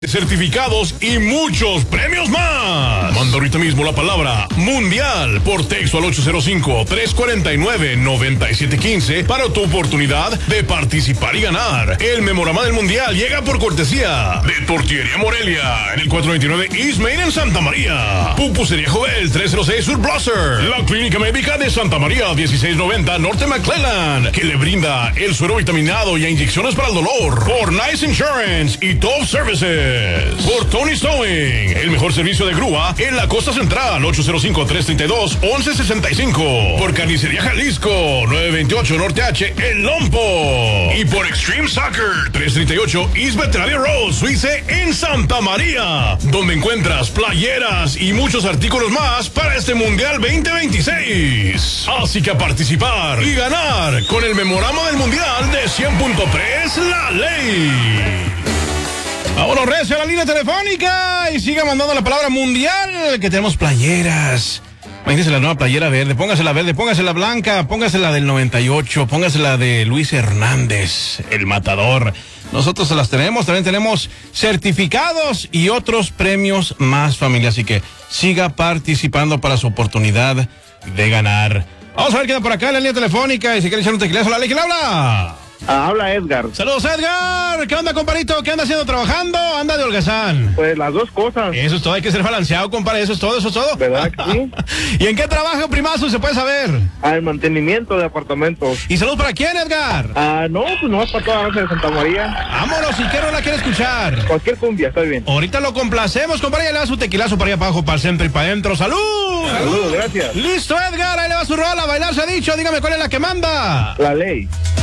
certificados y muchos premios más. Manda ahorita mismo la palabra Mundial por texto al 805-349-9715 para tu oportunidad de participar y ganar. El memorama del Mundial llega por cortesía de Tortillería Morelia en el 429 East Main en Santa María. Pupusería Joel 306 Sur Blosser. La Clínica Médica de Santa María 1690 Norte McClellan, que le brinda el suero vitaminado y inyecciones para el dolor. Por Nice Insurance y Top Services. Por Tony Stowing, el mejor servicio de grúa en la costa central, 805-332-1165. Por Carnicería Jalisco, 928 Norte H, El Lompo. Y por Extreme Soccer, 338 East Veterinaria Road, Suiza, en Santa María, donde encuentras playeras y muchos artículos más para este Mundial 2026. Así que a participar y ganar con el memorama del Mundial de 100.3 La Ley. Vámonos, recio a la línea telefónica y siga mandando la palabra Mundial, que tenemos playeras. Imagínese la nueva playera verde, póngasela blanca, póngasela del 98, póngasela de Luis Hernández, el matador. Nosotros se las tenemos, también tenemos certificados y otros premios más, familia, así que siga participando para su oportunidad de ganar. Vamos a ver qué da por acá en la línea telefónica y si quiere echar un tequilazo a la ley, ¿quién habla? Habla Edgar. Saludos, Edgar. ¿Qué onda, comparito? ¿Qué anda haciendo trabajando? ¿Anda de holgazán? Pues las dos cosas. Eso es todo, hay que ser balanceado, compadre. Eso es todo. ¿Verdad que sí? ¿Y en qué trabaja, primazo? ¿Se puede saber? Al mantenimiento de apartamentos. ¿Y saludos para quién, Edgar? No, pues no es para toda la raza de Santa María. Vámonos, ¿y qué rola quiere escuchar? Cualquier cumbia, está bien. Ahorita lo complacemos, compadre. Ya le da su tequilazo para allá para abajo, para el centro y para adentro. ¡Salud! Saludos, gracias. Listo, Edgar. Ahí le va su rola. A bailar se ha dicho. Dígame cuál es la que manda. La Ley.